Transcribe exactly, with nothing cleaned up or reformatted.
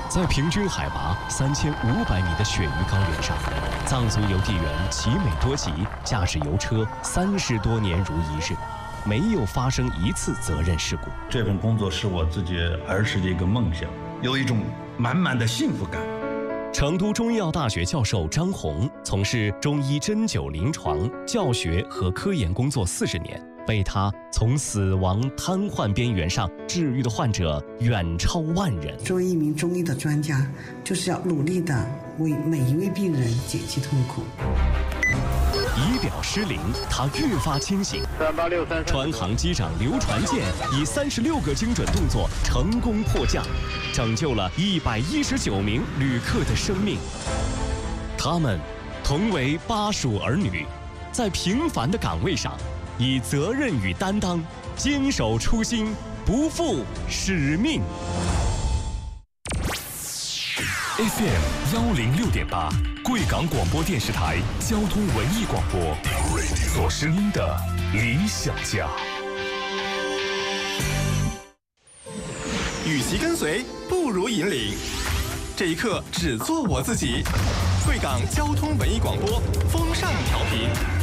在平均海拔三千五百米的雪域高原上，藏族邮递员奇美多吉驾驶邮车三十多年如一日，没有发生一次责任事故。 这份工作是我自己儿时的一个梦想，有一种满满的幸福感。 成都中医药大学教授张红从事中医针灸临床教学和科研工作四十年，被他从死亡瘫痪边缘上治愈的患者远超万人。 作为一名中医的专家，就是要努力的为每一位病人减轻痛苦。 仪表失灵，他越发清醒。 三八六三， 船航机长刘传健以三十六个精准动作成功迫降，拯救了一百一十九名旅客的生命。他们同为巴蜀儿女，在平凡的岗位上，以责任与担当，坚守初心，不负使命。 F M 幺零六点八，贵港广播电视台交通文艺广播，做声音的理想家。 与其跟随，不如引领。这一刻，只做我自己。贵港交通文艺广播，风尚调频。